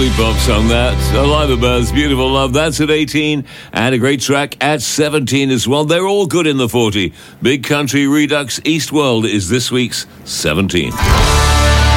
Lollipop song, that. Alive Birds, Beautiful Love, that's at 18. And a great track at 17 as well. They're all good in the 40. Big Country Redux, East World is this week's 17.